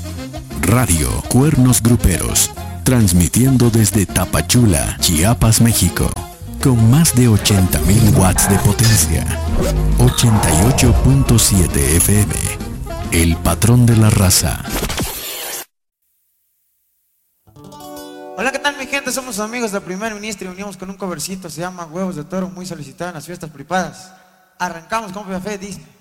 Radio Cuernos Gruperos, transmitiendo desde Tapachula, Chiapas, México, con más de 80.000 watts de potencia. 88.7 FM, el patrón de la raza. Hola, ¿qué tal mi gente? Somos amigos del primer ministro y unimos con un covercito, se llama Huevos de Toro, muy solicitado en las fiestas privadas. Arrancamos con fe, dice.